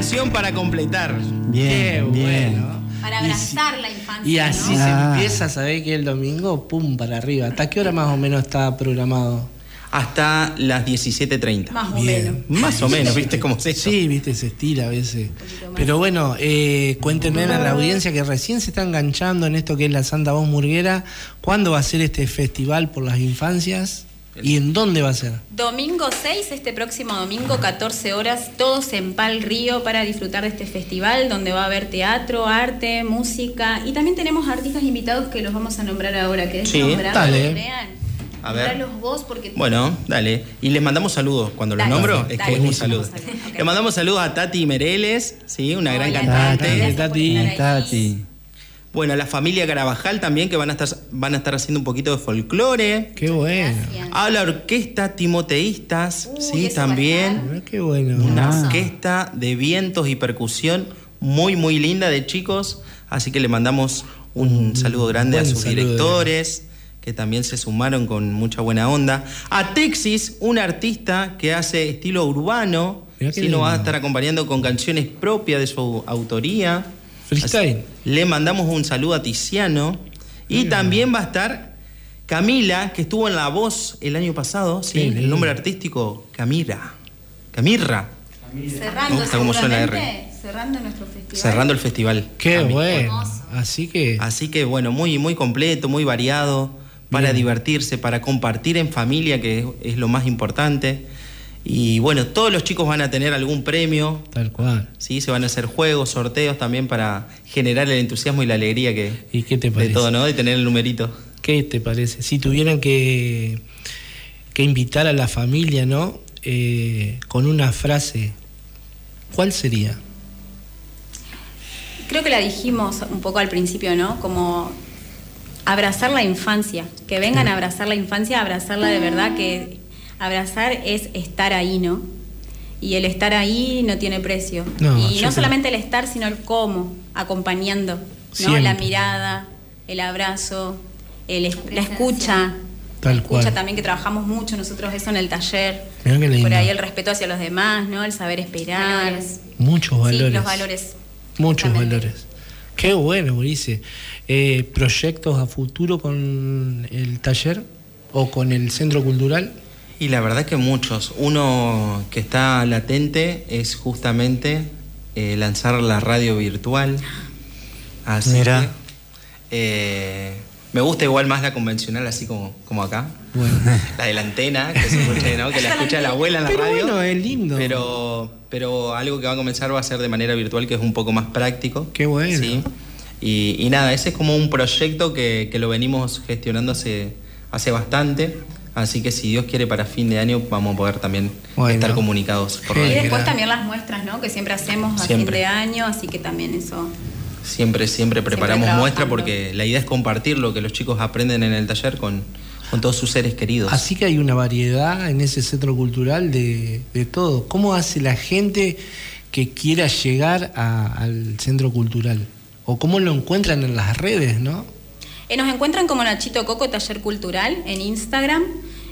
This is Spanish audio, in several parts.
canción para completar. Bien, Qué bien. bueno. Para abrazar la infancia. Y así ¿no? se empieza, ¿sabés? Que el domingo, pum, para arriba. ¿Hasta qué hora más o menos está programado? Hasta las 17:30. Más o menos. Más o menos, ¿viste cómo es eso? Sí, viste, se estira a veces. poquito más. Pero bueno, cuéntenme a la audiencia que recién se está enganchando en esto que es la Santa Voz Murguera. ¿Cuándo va a ser este festival por las infancias? ¿Y en dónde va a ser? Domingo 6, este próximo domingo, 14 horas, todos en Pal Río para disfrutar de este festival, donde va a haber teatro, arte, música, y también tenemos artistas invitados que los vamos a nombrar ahora. ¿Querés Sí, nombrarlos, dale. Adrián? A ver. Nombrarlos vos porque... Bueno, dale. Y les mandamos saludos. Cuando los Dale, nombro, sí, es dale, que es un buenísimo. saludo. Ok. Le mandamos saludos a Tati Mereles, ¿sí? Una gran Hola, cantante. gracias por Tati, estar ahí. Tati. Bueno, a la familia Carabajal también, que van a estar haciendo un poquito de folclore. Qué bueno. Gracias. A la orquesta Timoteístas, Uy, sí, eso va a también. estar. Mirá qué bueno. Una Ah. orquesta de vientos y percusión muy, muy linda de chicos. Así que le mandamos un saludo grande a buen sus saludo. directores, que también se sumaron con mucha buena onda. A Texis, un artista que hace estilo urbano. Mirá qué Sí, nos va a lindo. estar acompañando con canciones propias de su autoría. Freestyle. Así, le mandamos un saludo a Tiziano. Y también va a estar Camila, que estuvo en La Voz el año pasado. Sí, Qué el lindo. nombre artístico, Camirra. Camirra. Cerrando, Me gusta cómo suena la seguramente, cerrando nuestro festival. Cerrando el festival. Qué Cami. bueno. Hermoso. Así que... Así que bueno, muy, muy completo, muy variado, para Bien. divertirse, para compartir en familia, que es lo más importante. Y bueno, todos los chicos van a tener algún premio, Tal cual. ¿sí? Se van a hacer juegos, sorteos también para generar el entusiasmo y la alegría ¿Y qué te de parece? todo, ¿no? De tener el numerito. ¿Qué te parece? Si tuvieran que invitar a la familia, ¿no? Con una frase, ¿cuál sería? Creo que la dijimos un poco al principio, ¿no? Como abrazar la infancia, que vengan a abrazar la infancia, abrazarla de verdad, que abrazar es estar ahí, ¿no? Y el estar ahí no tiene precio. No, y yo no creo- solamente el estar, sino el cómo, acompañando, ¿no? Siempre. La mirada, el abrazo, la escucha. Tal la escucha cual. también, que trabajamos mucho nosotros eso en el taller. Mirá qué lindo. Por ahí el respeto hacia los demás, ¿no? El saber esperar. Valores. Muchos valores. Sí, los valores. Muchos Justamente. valores. Qué bueno, Maurice. ¿Proyectos a futuro con el taller o con el centro cultural? Y la verdad que muchos. Uno que está latente es justamente lanzar la radio virtual. Así Mirá. que, me gusta igual más la convencional, así como acá. Bueno. La de la antena, que se escuche, ¿no? Que la escucha la abuela en la Pero radio. bueno, es lindo. Pero algo que va a comenzar va a ser de manera virtual, que es un poco más práctico. Qué bueno. ¿Sí? Y nada, ese es como un proyecto que lo venimos gestionando hace bastante. Así que si Dios quiere, para fin de año vamos a poder también Bueno. estar comunicados por Qué Y radio. después gran- también las muestras, ¿no? Que siempre hacemos a Siempre. fin de año, así que también eso. Siempre preparamos trabajando. muestra, porque la idea es compartir lo que los chicos aprenden en el taller con todos sus seres queridos. Así que hay una variedad en ese centro cultural de todo. ¿Cómo hace la gente que quiera llegar al centro cultural? ¿O cómo lo encuentran en las redes, no? Nos encuentran como Nachito Coco Taller Cultural en Instagram.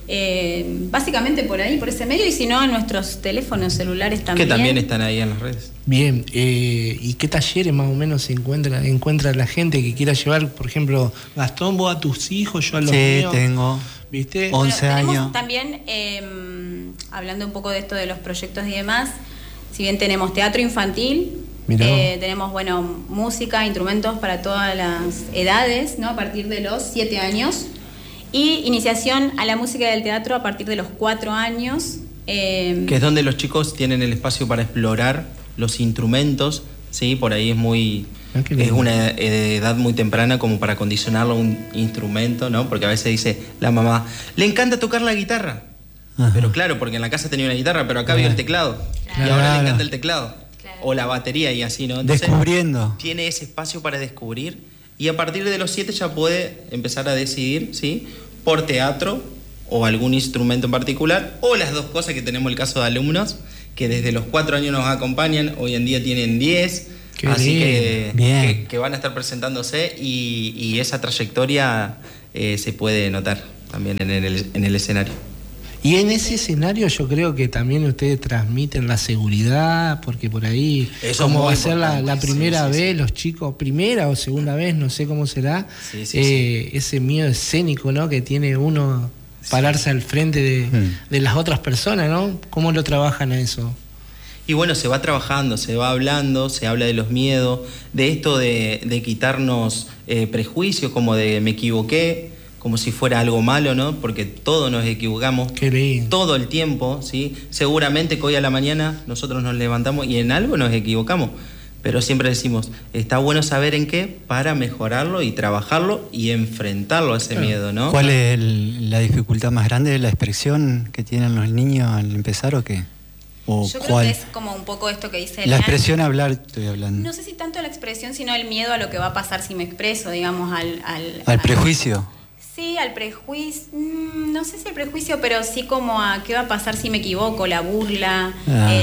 Básicamente por ahí, por ese medio, y si no, en nuestros teléfonos celulares también. Que también están ahí en las redes. Bien, ¿y qué talleres más o menos se encuentra la gente que quiera llevar, por ejemplo, Gastón, vos a tus hijos, yo a los Sí, míos? tengo. ¿Viste? 11 tenemos años. también, hablando un poco de esto de los proyectos y demás, si bien tenemos teatro infantil, Mirá. tenemos, bueno, música, instrumentos para todas las edades, ¿no? A partir de los 7 años. Y iniciación a la música y al teatro a partir de los 4 años. Que es donde los chicos tienen el espacio para explorar los instrumentos, ¿sí? Por ahí Ah, qué lindo. es una edad muy temprana como para condicionarlo a un instrumento, ¿no? Porque a veces dice la mamá, le encanta tocar la guitarra. Ajá. Pero claro, porque en la casa tenía una guitarra, pero acá vio el teclado. Y Claro. ahora le encanta el teclado. Claro. O la batería y así, ¿no? Entonces, Descubriendo. tiene ese espacio para descubrir, y a partir de los 7 ya puede empezar a decidir, ¿sí? Por teatro o algún instrumento en particular, o las dos cosas, que tenemos el caso de alumnos que desde los 4 años nos acompañan, hoy en día tienen 10, Qué así bien. Bien. que van a estar presentándose, y esa trayectoria se puede notar también en el escenario. Y en ese escenario yo creo que también ustedes transmiten la seguridad, porque por ahí, eso como va a muy ser la importante. primera Sí, sí, vez, sí. los chicos, primera o segunda vez, no sé cómo será, Sí. ese miedo escénico, ¿no? Que tiene uno pararse al frente de las otras personas, ¿no? ¿Cómo lo trabajan a eso? Y bueno, se va trabajando, se va hablando, se habla de los miedos, de esto de quitarnos prejuicios, como de me equivoqué, como si fuera algo malo, ¿no? Porque todos nos equivocamos. Qué lindo. Todo el tiempo, ¿sí? Seguramente que hoy a la mañana nosotros nos levantamos y en algo nos equivocamos, pero siempre decimos, está bueno saber en qué para mejorarlo y trabajarlo y enfrentarlo a ese miedo, ¿no? ¿Cuál es la dificultad más grande de la expresión que tienen los niños al empezar o qué? ¿O Yo creo cuál? que es como un poco esto que dice La Elian. expresión hablar, estoy hablando. No sé si tanto la expresión, sino el miedo a lo que va a pasar si me expreso, digamos, Al prejuicio. Sí, al prejuicio, no sé si el prejuicio, pero sí como a qué va a pasar si me equivoco, la burla,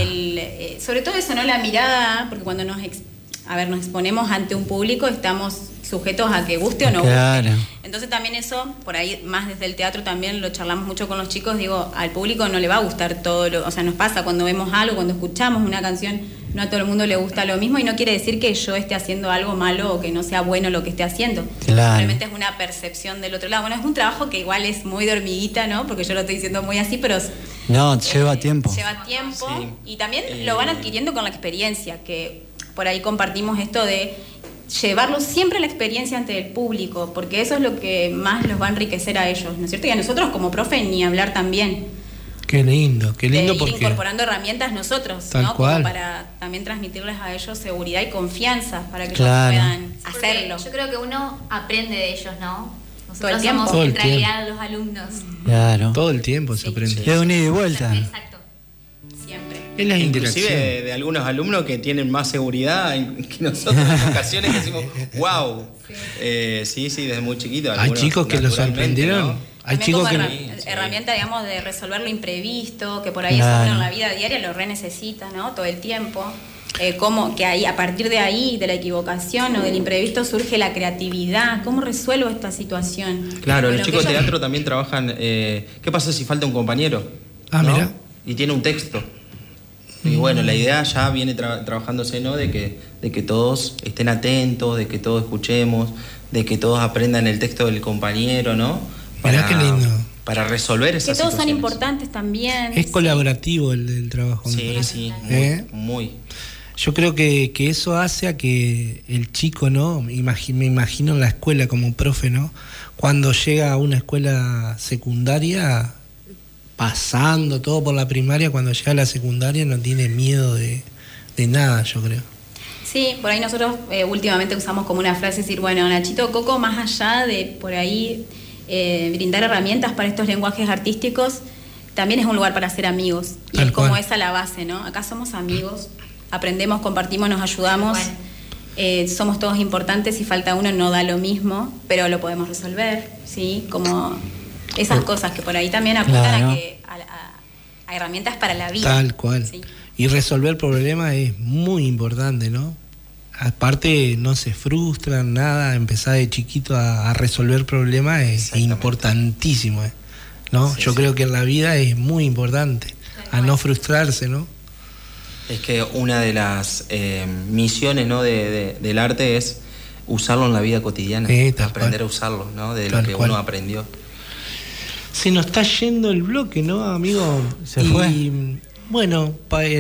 sobre todo eso, ¿no? La mirada, porque cuando nos exponemos ante un público estamos sujetos a que guste o no Claro. guste. Entonces también eso, por ahí más desde el teatro también lo charlamos mucho con los chicos, digo, al público no le va a gustar todo, o sea, nos pasa cuando vemos algo, cuando escuchamos una canción, no a todo el mundo le gusta lo mismo y no quiere decir que yo esté haciendo algo malo o que no sea bueno lo que esté haciendo. Claro. Simplemente es una percepción del otro lado. Bueno, es un trabajo que igual es muy de hormiguita, ¿no? Porque yo lo estoy diciendo muy así, pero No, lleva tiempo. lleva tiempo Sí. y también lo van adquiriendo con la experiencia, que por ahí compartimos esto de llevarlo siempre la experiencia ante el público, porque eso es lo que más los va a enriquecer a ellos, ¿no es cierto? Y a nosotros como profe ni hablar también. Qué lindo De ir porque... incorporando herramientas nosotros, Tal ¿no? cual. Como para también transmitirles a ellos seguridad y confianza para que Claro. ellos puedan Porque hacerlo. yo creo que uno aprende de ellos, ¿no? Todo el Nosotros tiempo. somos Todo el en realidad los alumnos. Claro. Todo el tiempo se Sí. aprende. Es un ida y vuelta. Exacto. Siempre. Es la Inclusive interacción. de algunos alumnos que tienen más seguridad que nosotros en ocasiones que decimos, wow. Sí, desde muy chiquito. Hay algunos chicos que lo naturalmente, sorprendieron. ¿no? Hay También chicos como que... herramienta, digamos, de resolver lo imprevisto, que por ahí Claro. eso uno en la vida diaria lo re necesita, ¿no? Todo el tiempo. Cómo que ahí, a partir de ahí, de la equivocación o del imprevisto, surge la creatividad. ¿Cómo resuelvo esta situación? Claro, Bueno, los chicos que de ellos- teatro también trabajan. ¿Qué pasa si falta un compañero? Ah, ¿no? mirá. Y tiene un texto. Y bueno, la idea ya viene trabajándose, ¿no? De que todos estén atentos, de que todos escuchemos, de que todos aprendan el texto del compañero, ¿no? Mirá qué lindo. Para resolver Que esas todos son situaciones. importantes también. Es colaborativo el trabajo. me Sí, parece. sí, ¿Eh? muy. Yo creo que eso hace a que el chico, ¿no? Me imagino en la escuela como profe, ¿no? Cuando llega a una escuela secundaria, pasando todo por la primaria, cuando llega a la secundaria no tiene miedo de nada, yo creo. Sí, por ahí nosotros últimamente usamos como una frase, decir, bueno, Nachito Coco, más allá de por ahí brindar herramientas para estos lenguajes artísticos, también es un lugar para ser amigos. Y Tal es como cual. esa la base, ¿no? Acá somos amigos, aprendemos, compartimos, nos ayudamos. Somos todos importantes, si falta uno no da lo mismo, pero lo podemos resolver, ¿sí? Como esas cosas que por ahí también apuntan Claro. a herramientas para la vida. Tal cual. ¿sí? Y resolver problemas es muy importante, ¿no? Aparte no se frustran, nada, empezar de chiquito a resolver problemas es Exactamente. importantísimo, ¿no? Sí, Yo sí. creo que en la vida es muy importante, a no frustrarse, ¿no? Es que una de las misiones, ¿no? del arte es usarlo en la vida cotidiana, Tal aprender cual. a usarlo, ¿no? De Tal lo que cual. uno aprendió. Se nos está yendo el bloque, ¿no, amigo? Se fue. Bueno,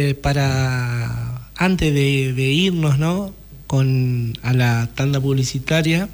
para antes de irnos, ¿no? A la tanda publicitaria,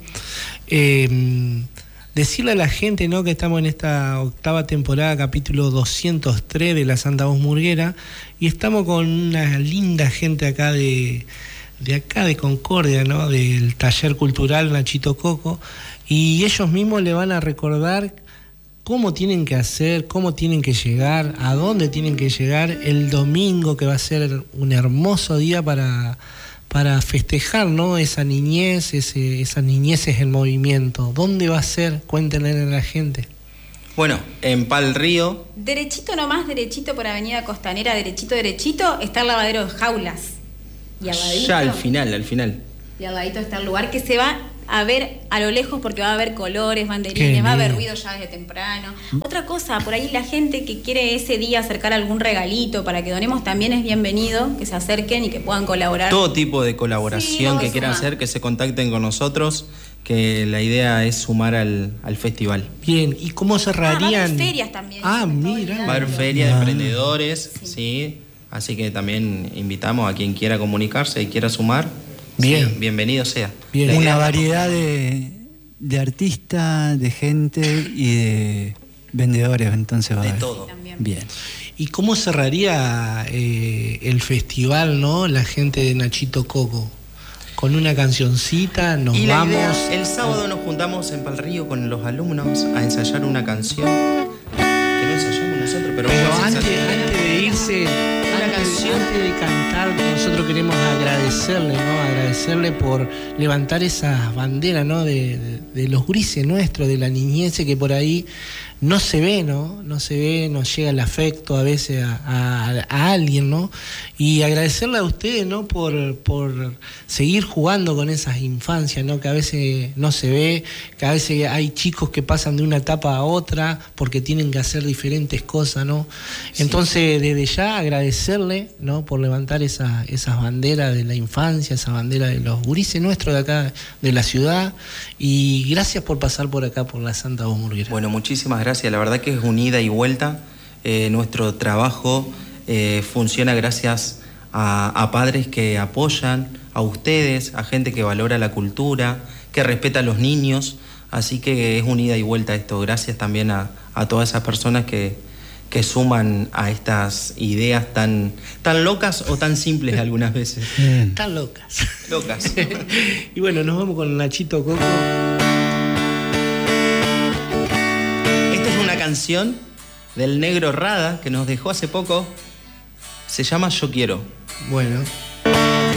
decirle a la gente, ¿no? Que estamos en esta 8ª temporada, capítulo 203 de la Santa Voz Murguera, y estamos con una linda gente acá de acá de Concordia, ¿no? Del taller cultural Nachito Coco, y ellos mismos le van a recordar cómo tienen que hacer, cómo tienen que llegar, a dónde tienen que llegar el domingo, que va a ser un hermoso día para festejar, ¿no? Esa niñez, esas niñeces en movimiento. ¿Dónde va a ser? Cuéntenle a la gente. Bueno, en Pal Río, Derechito nomás, derechito por Avenida Costanera, derechito, está el lavadero de Jaulas. Y al ladito, ya al final. y al ladito está el lugar que se va a ver a lo lejos porque va a haber colores, banderines, va a haber ruido ya desde temprano. Otra cosa, por ahí la gente que quiere ese día acercar algún regalito para que donemos también es bienvenido, que se acerquen y que puedan colaborar. Todo tipo de colaboración Sí, que quieran suma. hacer, que se contacten con nosotros, que la idea es sumar al festival. Bien, ¿y cómo va a cerrarían? haber ferias también. Ah, se me estaba mira. olvidando. Va a haber feria de Ah. emprendedores, ¿sí? Así que también invitamos a quien quiera comunicarse y quiera sumar. Bien. Sí, bienvenido sea. Bien. La idea Una es variedad de artistas, de gente y de vendedores, entonces va a de haber. todo. También. Bien. ¿Y cómo cerraría el festival, no? La gente de Nachito Coco. Con una cancioncita, nos Y la vamos. idea, el sábado nos juntamos en Palrío con los alumnos a ensayar una canción que no ensayamos nosotros, pero Pero vamos a antes ensayar. de irse, antes de cantar, nosotros queremos agradecerle, ¿no? Agradecerle por levantar esas banderas, ¿no? De los grises nuestros, de la niñez que por ahí no se ve, ¿no? No se ve, nos llega el afecto a veces a alguien, ¿no? Y agradecerle a ustedes, ¿no? Por seguir jugando con esas infancias, ¿no? Que a veces no se ve, que a veces hay chicos que pasan de una etapa a otra porque tienen que hacer diferentes cosas, ¿no? Sí. Entonces, desde ya agradecerle, ¿no? Por levantar esas banderas de la infancia, esa bandera de los gurises nuestros de acá, de la ciudad. Y gracias por pasar por acá, por la Santa Voz Murguera. Bueno, muchísimas gracias. La verdad que es un ida y vuelta. Nuestro trabajo funciona gracias a padres que apoyan, a ustedes, a gente que valora la cultura, que respeta a los niños. Así que es un ida y vuelta esto. Gracias también a todas esas personas que suman a estas ideas tan locas o tan simples algunas veces. Están locas. Locas. Y bueno, nos vamos con Nachito Coco. Esta es una canción del Negro Rada que nos dejó hace poco. Se llama Yo Quiero. Bueno.